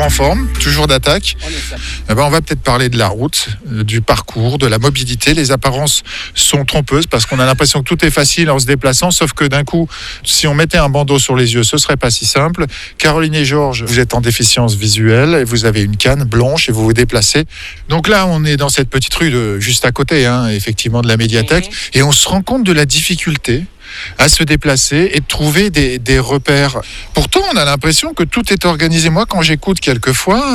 en forme, toujours d'attaque. On va peut-être parler de la route, du parcours, de la mobilité. Les apparences sont trompeuses parce qu'on a l'impression que tout est facile en se déplaçant, sauf que d'un coup, si on mettait un bandeau sur les yeux, ce serait pas si simple. Caroline et Georges, vous êtes en déficience visuelle et vous avez une canne blanche et vous vous déplacez. Donc là, on est dans cette petite rue juste à côté, effectivement, de la médiathèque, et on se rend compte de la difficulté à se déplacer et de trouver des repères. Pourtant, on a l'impression que tout est organisé. Moi, quand j'écoute quelquefois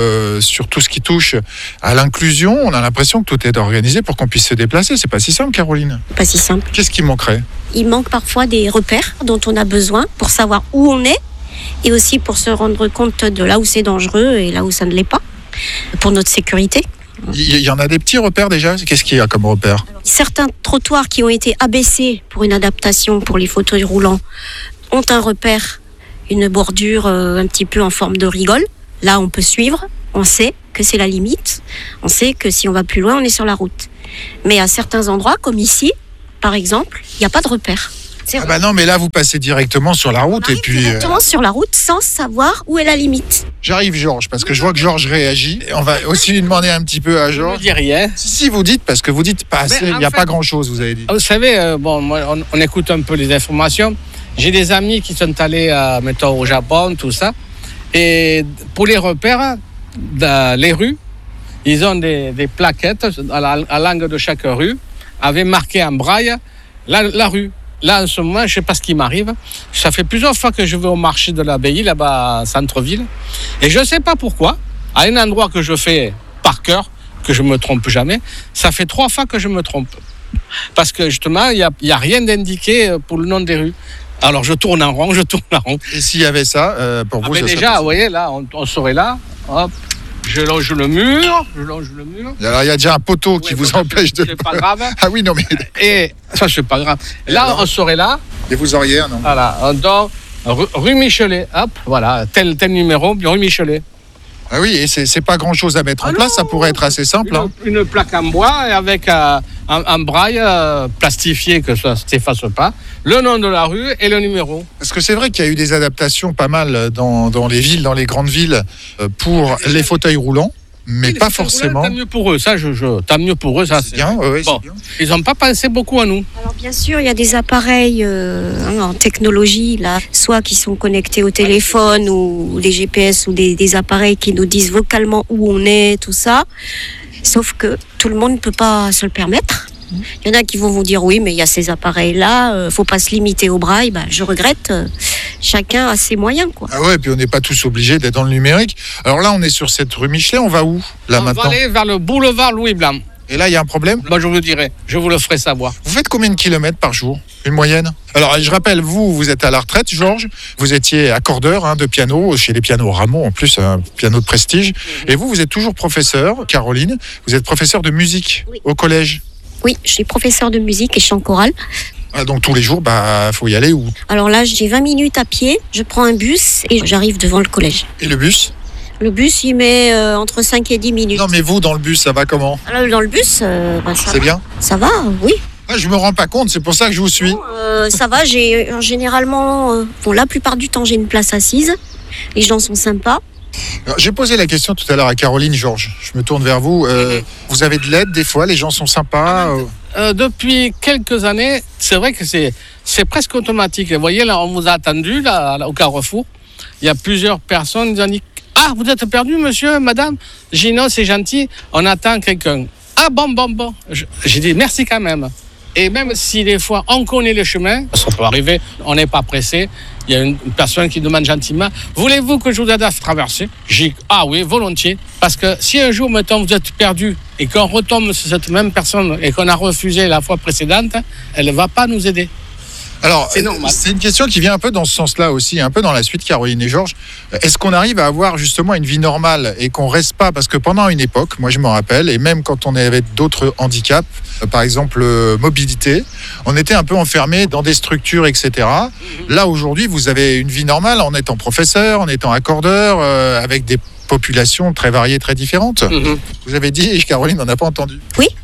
sur tout ce qui touche à l'inclusion, on a l'impression que tout est organisé pour qu'on puisse se déplacer. C'est pas si simple, Caroline. Pas si simple. Qu'est-ce qui manquerait ? Il manque parfois des repères dont on a besoin pour savoir où on est et aussi pour se rendre compte de là où c'est dangereux et là où ça ne l'est pas, pour notre sécurité. Il y en a des petits repères déjà ? Qu'est-ce qu'il y a comme repères ? Certains trottoirs qui ont été abaissés pour une adaptation pour les fauteuils roulants ont un repère, une bordure un petit peu en forme de rigole. Là, on peut suivre, on sait que c'est la limite, on sait que si on va plus loin, on est sur la route. Mais à certains endroits, comme ici, par exemple, il n'y a pas de repère. Non, mais là, vous passez directement sur la route. On arrive directement sur la route sans savoir où est la limite. J'arrive, Georges, parce que je vois que Georges réagit. Et on va aussi lui demander un petit peu à Georges. Je ne dis rien. Si, vous dites, parce que vous dites pas assez, il n'y a pas grand-chose, vous avez dit. Vous savez, moi, on écoute un peu les informations. J'ai des amis qui sont allés, mettons, au Japon, tout ça. Et pour les repères, dans les rues, ils ont des plaquettes à l'angle de chaque rue, avec marqué en braille la rue. Là, en ce moment, je ne sais pas ce qui m'arrive. Ça fait plusieurs fois que je vais au marché de l'Abbaye, là-bas, centre-ville. Et je ne sais pas pourquoi, à un endroit que je fais par cœur, que je ne me trompe jamais, ça fait 3 fois que je me trompe. Parce que justement, il n'y a rien d'indiqué pour le nom des rues. Alors, je tourne en rond. Et s'il y avait ça, pour vous, ça déjà, vous voyez, là, on serait là, hop. Je longe le mur. Alors, il y a déjà un poteau qui vous empêche de... C'est pas grave. Ah oui, non, mais... Et ça, c'est pas grave. Là, on serait là. Et vous auriez, non ? Voilà, rue Michelet. Hop, voilà, tel numéro, rue Michelet. Ah oui, et c'est pas grand-chose à mettre en place, ça pourrait être assez simple. Une plaque en bois avec un braille plastifié que ça ne s'efface pas, le nom de la rue et le numéro. Parce que c'est vrai qu'il y a eu des adaptations pas mal dans les villes, dans les grandes villes, pour les fauteuils roulants. Mais pas forcément. Tant mieux pour eux, tant mieux pour eux, ça c'est bien. Ouais, bon, c'est bien. Ils n'ont pas pensé beaucoup à nous. Alors bien sûr, il y a des appareils en technologie, là, soit qui sont connectés au téléphone ou des GPS ou des appareils qui nous disent vocalement où on est, tout ça. Sauf que tout le monde ne peut pas se le permettre. Il y en a qui vont vous dire oui, mais il y a ces appareils-là, faut pas se limiter au braille. Je regrette. Chacun a ses moyens, quoi. Ah ouais, puis on n'est pas tous obligés d'être dans le numérique. Alors là, on est sur cette rue Michelet, on va où là maintenant ? On va aller vers le boulevard Louis Blanc. Et là, il y a un problème ? Je vous le dirai, je vous le ferai savoir. Vous faites combien de kilomètres par jour ? Une moyenne ? Alors, je rappelle, vous êtes à la retraite, Georges. Vous étiez accordeur de piano, chez les pianos Ramon, en plus, un piano de prestige. Et vous êtes toujours professeur, Caroline. Vous êtes professeur de musique au collège. Oui, je suis professeur de musique et chant choral. Ah, donc tous les jours, faut y aller où ? Alors là, j'ai 20 minutes à pied, je prends un bus et j'arrive devant le collège. Et le bus ? Le bus, il met entre 5 et 10 minutes. Non, mais vous, dans le bus, ça va comment ? Alors, dans le bus, ça c'est bien ? Ça va, oui. Ah, je me rends pas compte, c'est pour ça que je vous suis. Ça va, j'ai généralement... la plupart du temps, j'ai une place assise. Les gens sont sympas. Alors, j'ai posé la question tout à l'heure à Caroline, Georges. Je me tourne vers vous. Vous avez de l'aide des fois ? Les gens sont sympas Depuis quelques années, c'est vrai que c'est presque automatique. Vous voyez, là, on vous a attendu là, au Carrefour. Il y a plusieurs personnes qui ont dit « Ah, vous êtes perdu, monsieur, madame ?» J'ai dit « Non, c'est gentil, on attend quelqu'un. » « Ah, bon. » J'ai dit « Merci quand même. » Et même si des fois on connaît le chemin, ça peut arriver, on n'est pas pressé. Il y a une personne qui demande gentiment « Voulez-vous que je vous aide à traverser ?» J'ai dit « Ah oui, volontiers. » Parce que si un jour, mettons, vous êtes perdu et qu'on retombe sur cette même personne et qu'on a refusé la fois précédente, elle ne va pas nous aider. Alors, c'est une question qui vient un peu dans ce sens-là aussi, un peu dans la suite, Caroline et Georges. Est-ce qu'on arrive à avoir justement une vie normale et qu'on reste pas, parce que pendant une époque, moi je me rappelle, et même quand on avait d'autres handicaps, par exemple mobilité, on était un peu enfermé dans des structures, etc. Là aujourd'hui, vous avez une vie normale en étant professeur, en étant accordeur, avec des populations très variées, très différentes. Vous avez dit, Caroline, on n'a pas entendu. Oui,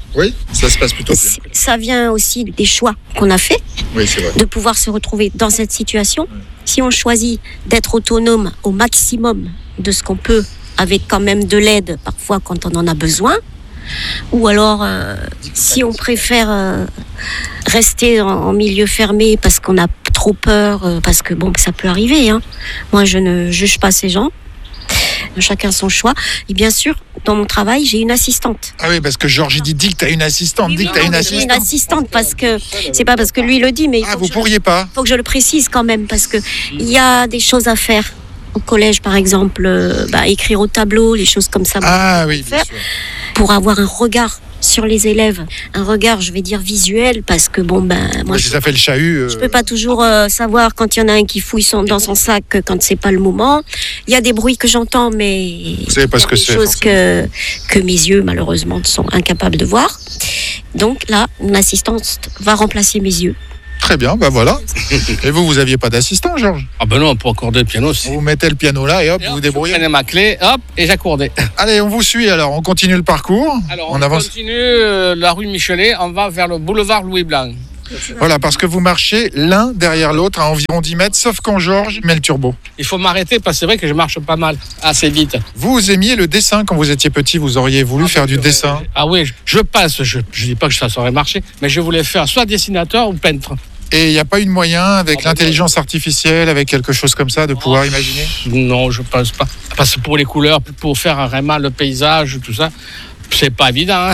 Oui, ça se passe plutôt bien. Ça vient aussi des choix qu'on a fait, Oui, c'est vrai. de pouvoir se retrouver dans cette situation. Si on choisit d'être autonome au maximum de ce qu'on peut, avec quand même de l'aide parfois quand on en a besoin, ou alors si on préfère rester en milieu fermé parce qu'on a trop peur, parce que bon, ça peut arriver, hein. Moi, je ne juge pas ces gens. Chacun son choix. Et bien sûr, dans mon travail, j'ai une assistante. Ah oui, parce que Georges, il dit que tu as une assistante. J'ai une assistante parce que c'est pas parce que lui le dit, mais vous pourriez pas. il faut que je le précise quand même parce que il y a des choses à faire. Au collège, par exemple, écrire au tableau, les choses comme ça. Ah oui, bien sûr. Pour avoir un regard sur les élèves, un regard, je vais dire visuel, parce que moi, Si ça fait le chahut. je peux pas toujours savoir quand il y en a un qui fouille dans son sac quand c'est pas le moment. Il y a des bruits que j'entends, mais vous savez pas ce que c'est. Des choses que mes yeux, malheureusement, sont incapables de voir. Donc là, mon assistante va remplacer mes yeux. Très bien, voilà. Et vous aviez pas d'assistant, Georges? Ah ben non, pour accorder le piano, c'est... Vous mettez le piano là et hop, vous vous débrouillez. Je prenais ma clé, hop, et j'accordais. Allez, on vous suit alors, on continue le parcours. Alors, on avance. Continue la rue Michelet, on va vers le boulevard Louis Blanc. Voilà, parce que vous marchez l'un derrière l'autre à environ 10 mètres, sauf quand Georges met le turbo. Il faut m'arrêter parce que c'est vrai que je marche pas mal, assez vite. Vous aimiez le dessin quand vous étiez petit, vous auriez voulu faire du dessin? Ah oui, je dis pas que ça saurait marcher, mais je voulais faire soit dessinateur ou peintre. Et il n'y a pas eu de moyen, avec l'intelligence artificielle, avec quelque chose comme ça, de pouvoir imaginer? Non, je pense pas. Parce que pour les couleurs, pour faire vraiment le paysage, tout ça, c'est pas évident.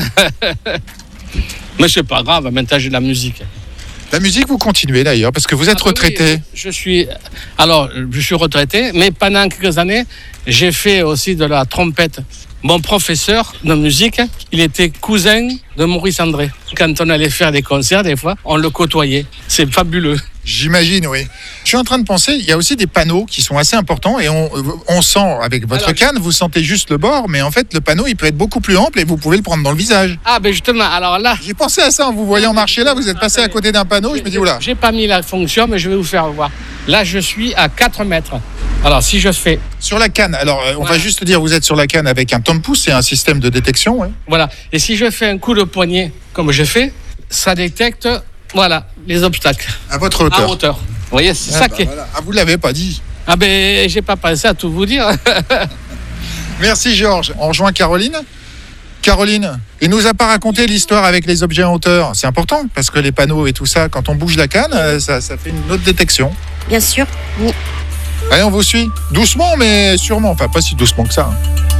Mais c'est pas grave, maintenant j'ai de la musique. La musique, vous continuez d'ailleurs, parce que vous êtes retraité. Oui, je suis retraité, mais pendant quelques années, j'ai fait aussi de la trompette. Mon professeur de musique, il était cousin de Maurice André. Quand on allait faire des concerts, des fois, on le côtoyait. C'est fabuleux. J'imagine, oui. Je suis en train de penser, il y a aussi des panneaux qui sont assez importants et on sent, avec votre canne, vous sentez juste le bord, mais en fait, le panneau, il peut être beaucoup plus ample et vous pouvez le prendre dans le visage. Ah, ben justement, alors là... J'ai pensé à ça en vous voyant marcher là, vous êtes passé à côté d'un panneau, je me dis, oula. J'ai pas mis la fonction, mais je vais vous faire voir. Là, je suis à 4 mètres. Alors, si je fais... Sur la canne, alors on va juste dire, vous êtes sur la canne avec un temps-pouce, c'est un système de détection. Ouais. Voilà, et si je fais un coup de poignet, comme je fais, ça détecte, voilà, les obstacles. À votre hauteur. À hauteur. Vous voyez, c'est ça qui est... Voilà. Ah, vous ne l'avez pas dit. Ah ben, j'ai pas pensé à tout vous dire. Merci Georges. On rejoint Caroline. Caroline, il nous a pas raconté l'histoire avec les objets en hauteur. C'est important, parce que les panneaux et tout ça, quand on bouge la canne, ça fait une autre détection. Bien sûr, oui. Allez, on vous suit. Doucement, mais sûrement. Enfin, pas si doucement que ça.